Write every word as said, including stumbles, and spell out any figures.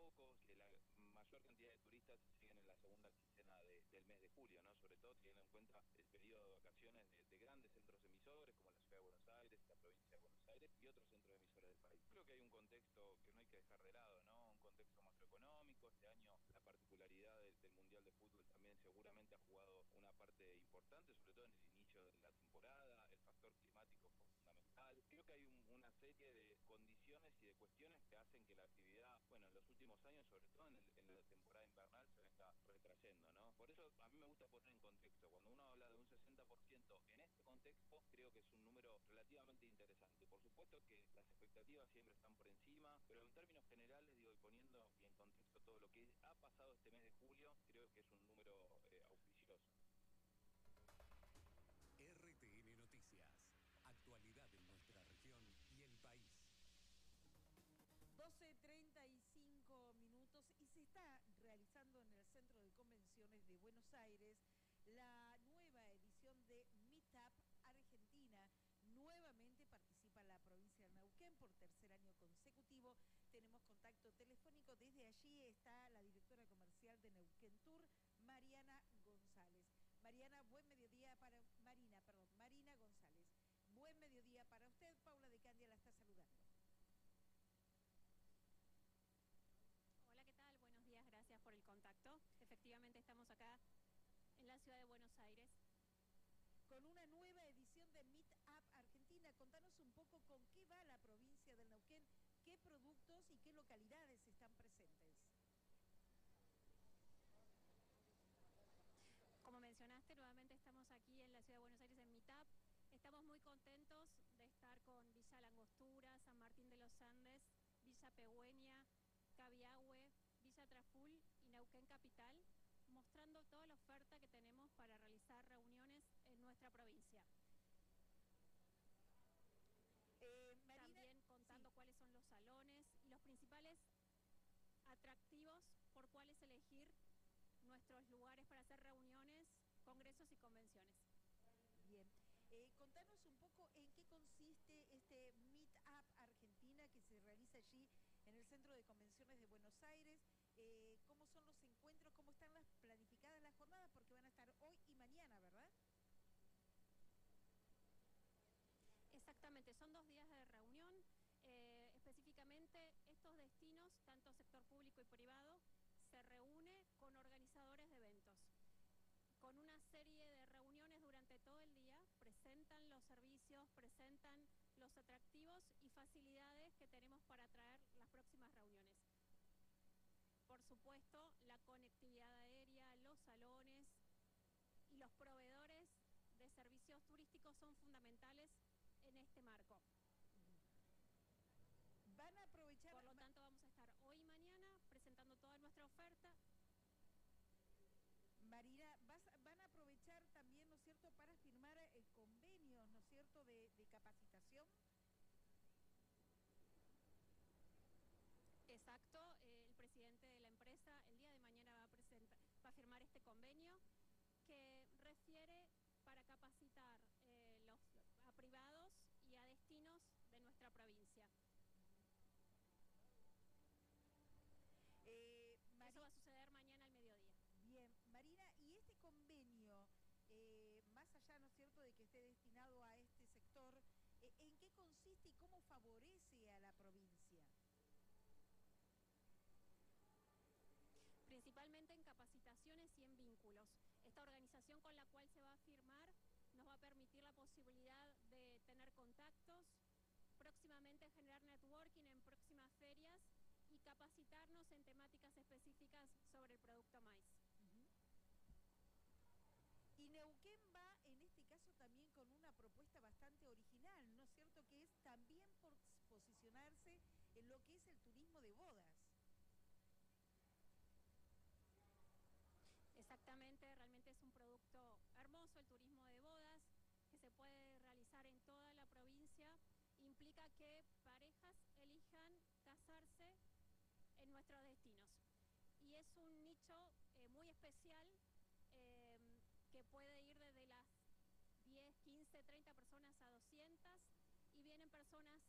poco, que la mayor cantidad de turistas lleguen en la segunda quincena de, del mes de julio, ¿no? Sobre todo teniendo en cuenta el periodo de vacaciones de, de grandes centros emisores como la Ciudad de Buenos Aires, la provincia de Buenos Aires y otros centros emisores del país. Creo que hay un contexto que no hay que dejar de lado, ¿no? Un contexto macroeconómico. Este año la particularidad del, del Mundial de Fútbol también seguramente ha jugado una parte importante, sobre todo en el inicio de la temporada. El factor climático fue fundamental. Creo que hay un, una serie de condiciones y de cuestiones que hacen que la actividad, bueno, en los últimos años, sobre todo en, el, en la temporada invernal, se venga retrayendo, ¿no? Por eso a mí me gusta poner en contexto. Cuando uno habla de un sesenta por ciento en este contexto, creo que es un número relativamente interesante. Por supuesto que las expectativas siempre están por encima, pero en términos generales, digo, y poniendo en contexto todo lo que ha pasado este mes de julio, creo que es un número eh, auspicioso. R T N Noticias. Actualidad en nuestra región y el país. doce treinta y cinco minutos y se está realizando en el Centro de Convenciones de Buenos Aires la nueva edición de Meetup Argentina. Nuevamente participa la provincia de Neuquén por tercer año consecutivo. Tenemos contacto telefónico. Desde allí está la directora comercial de Neuquén Tour, Mariana González. Mariana, buen mediodía para... Marina, perdón, Marina González. Buen mediodía para usted. Paula de Candia la está saludando. Hola, ¿qué tal? Buenos días, gracias por el contacto. Efectivamente estamos acá en la ciudad de Buenos Aires. Con una nueva edición de Meetup Argentina. Contanos un poco con qué va la provincia del Neuquén, qué productos y qué localidades están presentes. Como mencionaste, nuevamente estamos aquí en la ciudad de Buenos Aires en Meetup. Estamos muy contentos de estar con Villa Langostura, San Martín de los Andes, Villa Pehuen, Cabiahue, Villa Traful y Neuquén Capital, mostrando toda la oferta que tenemos para realizar reuniones en nuestra provincia. Eh, Marina, También contando sí. cuáles son los salones y los principales atractivos por cuáles elegir nuestros lugares para hacer reuniones, congresos y convenciones. Bien. Eh, contanos un poco en qué consiste este Meetup Argentina que se realiza allí en el Centro de Convenciones de Buenos Aires. Eh, ¿Cómo son los encuentros? ¿Cómo están las planificadas las jornadas? Porque van a estar hoy y mañana, ¿verdad? Exactamente, son dos días de reunión. Eh, específicamente, estos destinos, tanto sector público y privado, se reúne con organizadores de eventos. Con una serie de reuniones durante todo el día, presentan los servicios, presentan los atractivos y facilidades que tenemos para atraer las próximas reuniones. Por supuesto, la conectividad aérea, los salones y los proveedores de servicios turísticos son fundamentales en este marco. Van a aprovechar... Por lo tanto, vamos a estar hoy y mañana presentando toda nuestra oferta. Marina, vas, van a aprovechar también, ¿no es cierto?, para firmar eh, convenios, ¿no es cierto?, de, de capacitación. Exacto, eh, el presidente de la empresa el día de mañana va a, presentar, va a firmar este convenio que refiere para capacitar eh, los, a privados y a destinos de nuestra provincia. Eh, Eso va a suceder mañana al mediodía. Bien, Marina, y este convenio, eh, más allá, ¿no es cierto?, de que esté destinado a este sector, eh, ¿en qué consiste y cómo favorece a la provincia? Principalmente en capacitaciones y en vínculos. Esta organización con la cual se va a firmar nos va a permitir la posibilidad de tener contactos, próximamente generar networking en próximas ferias y capacitarnos en temáticas específicas sobre el producto maíz. Uh-huh. Y Neuquén va, en este caso, también con una propuesta bastante original, ¿no es cierto?, que es también por posicionarse en lo que es el turismo de bodas. Exactamente, realmente es un producto hermoso el turismo de bodas, que se puede realizar en toda la provincia. Implica que parejas elijan casarse en nuestros destinos. Y es un nicho eh, muy especial eh, que puede ir desde las diez, quince, treinta personas a doscientas y vienen personas